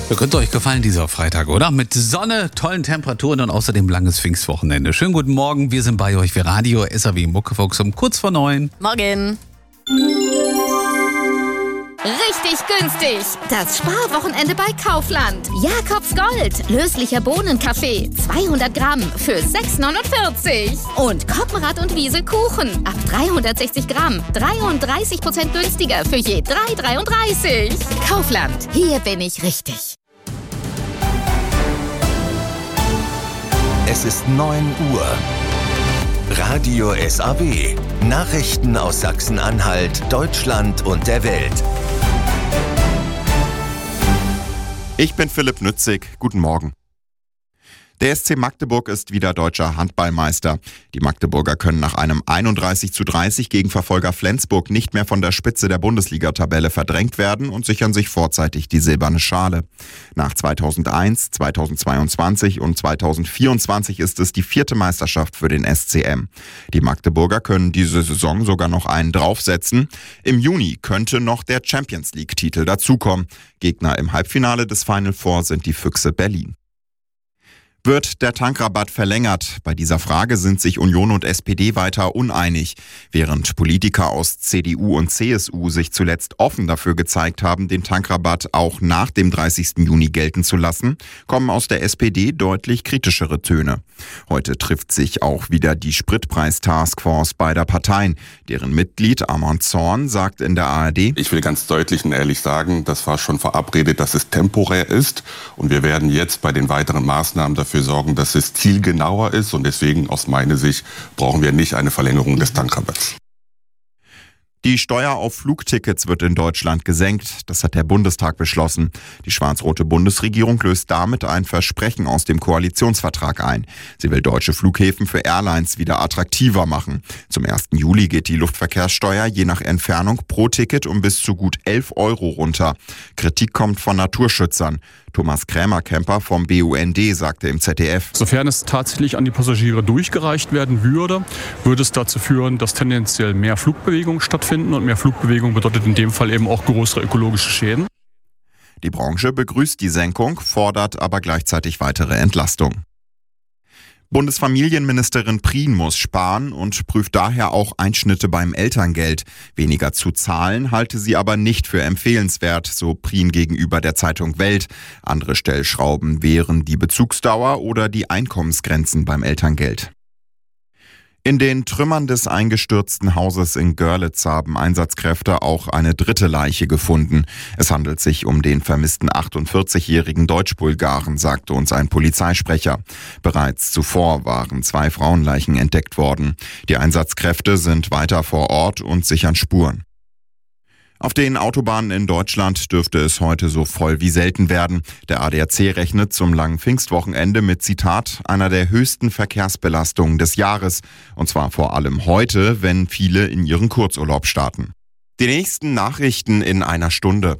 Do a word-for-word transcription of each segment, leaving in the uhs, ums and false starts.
Ja, könnte euch gefallen, dieser Freitag, oder? Mit Sonne, tollen Temperaturen und außerdem langes Pfingstwochenende. Schönen guten Morgen, wir sind bei euch für Radio S A W Muckefuchs um kurz vor neun. Morgen. Richtig günstig. Das Sparwochenende bei Kaufland. Jakobs Gold. Löslicher Bohnenkaffee. zweihundert Gramm für sechs neunundvierzig. Und Koppenrad und Wiese Kuchen. Ab dreihundertsechzig Gramm. dreiunddreißig Prozent günstiger für je drei dreiunddreißig. Kaufland. Hier bin ich richtig. Es ist neun Uhr. Radio S A W. Nachrichten aus Sachsen-Anhalt, Deutschland und der Welt. Ich bin Philipp Nützig. Guten Morgen. Der S C Magdeburg ist wieder deutscher Handballmeister. Die Magdeburger können nach einem einunddreißig zu dreißig gegen Verfolger Flensburg nicht mehr von der Spitze der Bundesliga-Tabelle verdrängt werden und sichern sich vorzeitig die silberne Schale. Nach zweitausendeins, zweitausendzweiundzwanzig und zweitausendvierundzwanzig ist es die vierte Meisterschaft für den S C M. Die Magdeburger können diese Saison sogar noch einen draufsetzen. Im Juni könnte noch der Champions-League-Titel dazukommen. Gegner im Halbfinale des Final Four sind die Füchse Berlin. Wird der Tankrabatt verlängert? Bei dieser Frage sind sich Union und S P D weiter uneinig. Während Politiker aus C D U und C S U sich zuletzt offen dafür gezeigt haben, den Tankrabatt auch nach dem dreißigsten Juni gelten zu lassen, kommen aus der S P D deutlich kritischere Töne. Heute trifft sich auch wieder die Spritpreis-Taskforce beider Parteien. Deren Mitglied Amon Zorn sagt in der A R D: Ich will ganz deutlich und ehrlich sagen, das war schon verabredet, dass es temporär ist. Und wir werden jetzt bei den weiteren Maßnahmen dafür sorgen, dass es zielgenauer ist. Und deswegen, aus meiner Sicht, brauchen wir nicht eine Verlängerung des Tankrabatts. Die Steuer auf Flugtickets wird in Deutschland gesenkt. Das hat der Bundestag beschlossen. Die schwarz-rote Bundesregierung löst damit ein Versprechen aus dem Koalitionsvertrag ein. Sie will deutsche Flughäfen für Airlines wieder attraktiver machen. Zum ersten Juli geht die Luftverkehrssteuer je nach Entfernung pro Ticket um bis zu gut elf Euro runter. Kritik kommt von Naturschützern. Thomas Krämer-Kemper vom B U N D sagte im Z D F: Sofern es tatsächlich an die Passagiere durchgereicht werden würde, würde es dazu führen, dass tendenziell mehr Flugbewegungen stattfinden. Und mehr Flugbewegung bedeutet in dem Fall eben auch größere ökologische Schäden. Die Branche begrüßt die Senkung, fordert aber gleichzeitig weitere Entlastung. Bundesfamilienministerin Prien muss sparen und prüft daher auch Einschnitte beim Elterngeld. Weniger zu zahlen halte sie aber nicht für empfehlenswert, so Prien gegenüber der Zeitung Welt. Andere Stellschrauben wären die Bezugsdauer oder die Einkommensgrenzen beim Elterngeld. In den Trümmern des eingestürzten Hauses in Görlitz haben Einsatzkräfte auch eine dritte Leiche gefunden. Es handelt sich um den vermissten achtundvierzigjährigen Deutsch-Bulgaren, sagte uns ein Polizeisprecher. Bereits zuvor waren zwei Frauenleichen entdeckt worden. Die Einsatzkräfte sind weiter vor Ort und sichern Spuren. Auf den Autobahnen in Deutschland dürfte es heute so voll wie selten werden. Der A D A C rechnet zum langen Pfingstwochenende mit, Zitat, einer der höchsten Verkehrsbelastungen des Jahres. Und zwar vor allem heute, wenn viele in ihren Kurzurlaub starten. Die nächsten Nachrichten in einer Stunde.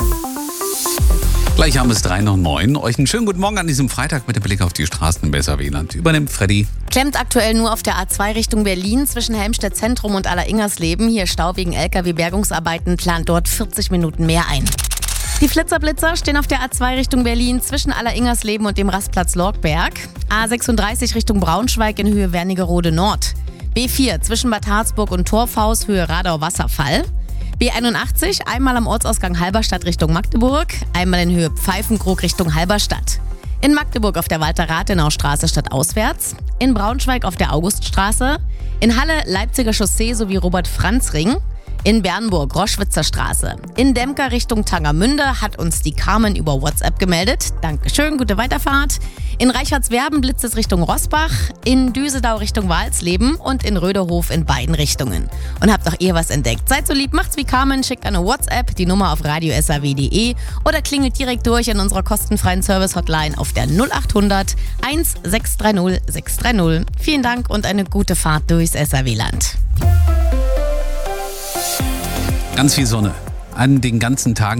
Gleich haben es drei nach neun. Euch einen schönen guten Morgen an diesem Freitag mit dem Blick auf die Straßen im S A W-Land. Übernimmt Freddy. Klemmt aktuell nur auf der A zwei Richtung Berlin zwischen Helmstedt Zentrum und Aller-Ingersleben. Hier Stau wegen L K W-Bergungsarbeiten, plant dort vierzig Minuten mehr ein. Die Flitzer-Blitzer stehen auf der A zwei Richtung Berlin zwischen Aller-Ingersleben und dem Rastplatz Lorgberg. A sechsunddreißig Richtung Braunschweig in Höhe Wernigerode Nord. B vier zwischen Bad Harzburg und Torfhaus Höhe Radau-Wasserfall. B einundachtzig einmal am Ortsausgang Halberstadt Richtung Magdeburg, einmal in Höhe Pfeifenkrog Richtung Halberstadt. In Magdeburg auf der Walter-Rathenau-Straße stadtauswärts, in Braunschweig auf der Auguststraße, in Halle Leipziger Chaussee sowie Robert-Franz-Ring, in Bernburg Roschwitzer Straße. In Demker Richtung Tangermünde hat uns die Carmen über WhatsApp gemeldet. Dankeschön, gute Weiterfahrt. In Reichertswerden blitzt es Richtung Rossbach, in Düsedau Richtung Walsleben und in Röderhof in beiden Richtungen. Und habt auch ihr was entdeckt? Seid so lieb, macht's wie Carmen, schickt eine WhatsApp, die Nummer auf radio s a w punkt d e oder klingelt direkt durch in unserer kostenfreien Service-Hotline auf der null acht hundert sechs drei null sechs drei null. Vielen Dank und eine gute Fahrt durchs S A W-Land. Ganz viel Sonne an den ganzen Tagen.